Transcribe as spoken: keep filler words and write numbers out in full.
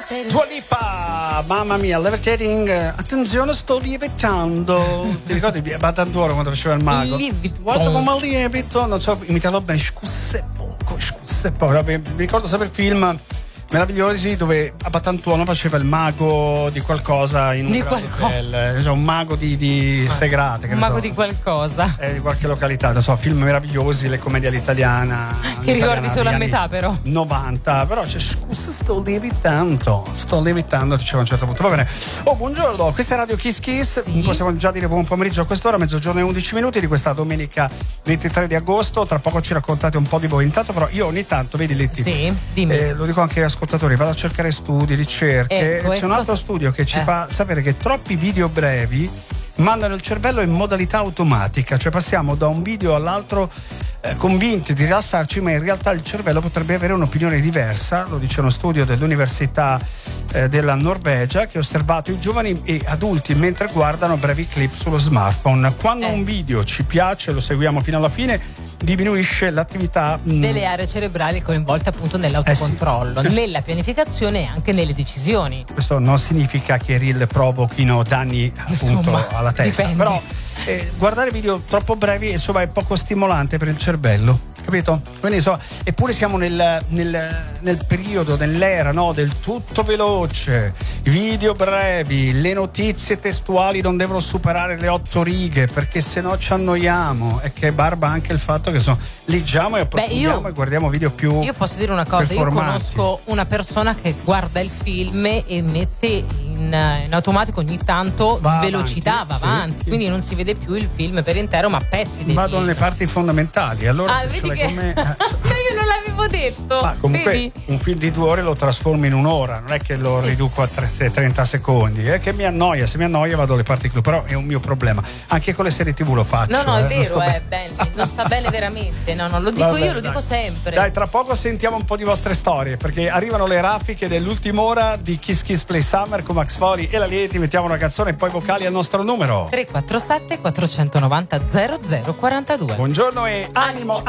Dua Lipa, mamma mia, levitating. Attenzione, sto lievitando. Ti ricordi Batantuono quando faceva il mago? Lievito. Guarda come lievito, non so, imitarlo bene. Scusse poco, scusse poco. Mi ricordo sempre il film meravigliosi dove a Batantuono faceva il mago di qualcosa in un di grande qualcosa hotel, cioè un mago di, di segrate, che un ne mago so, di qualcosa eh, di qualche località, non so, film meravigliosi, le commedie all'italiana che ricordi solo a metà però novanta, però c'è scusa, sto lievitando sto lievitando, diceva a un certo punto. Va bene, oh buongiorno, questa è Radio Kiss Kiss, sì. Possiamo già dire buon pomeriggio a quest'ora, mezzogiorno e undici minuti di questa domenica ventitré di agosto. Tra poco ci raccontate un po' di voi, intanto però io ogni tanto, vedi Letti, sì, dimmi. Eh, lo dico anche agli ascoltatori, vado a cercare studi, ricerche, ecco, c'è un altro cosa... studio che ci eh. fa sapere che troppi video brevi mandano il cervello in modalità automatica, cioè passiamo da un video all'altro eh, convinti di rilassarci, ma in realtà il cervello potrebbe avere un'opinione diversa. Lo dice uno studio dell'Università eh, della Norvegia che ha osservato i giovani e adulti mentre guardano brevi clip sullo smartphone. Quando eh. un video ci piace, lo seguiamo fino alla fine, diminuisce l'attività mh, delle aree cerebrali coinvolte appunto nell'autocontrollo, eh sì. nella pianificazione e anche nelle decisioni. Questo non significa che i reel provochino danni appunto insomma, alla testa, dipende. però eh, guardare video troppo brevi insomma è poco stimolante per il cervello, capito? Quindi insomma, eppure siamo nel, nel, nel periodo, nell'era, no, del tutto veloce, video brevi, le notizie testuali non devono superare le otto righe perché sennò ci annoiamo, e che barba anche il fatto che insomma, leggiamo e approfondiamo. Beh, io, e guardiamo video più io posso dire una cosa, io conosco una persona che guarda il film e mette in, in automatico ogni tanto va velocità, avanti, va avanti, sì, quindi sì. non si vede più il film per intero ma pezzi del vado film. nelle parti fondamentali, allora ah, se vedi ce l'hai che... con me eh. io non l'avevo detto. Ma comunque vedi? un film di due ore lo trasformo in un'ora, non è che lo sì, riduco a trenta secondi, è che mi annoia, se mi annoia vado alle parti clou, però è un mio problema, anche con le serie tv lo faccio. No, no, è eh, vero, è bello, non sta bene veramente, no, no, lo dico Vabbè, io, lo dai. dico sempre. Dai, tra poco sentiamo un po' di vostre storie, perché arrivano le raffiche dell'ultima ora di Kiss Kiss Play Summer con Max Fori e la Lieti. Mettiamo una canzone e poi vocali al nostro numero tre quattro sette quattro nove zero zero zero quattro due. Buongiorno e animo.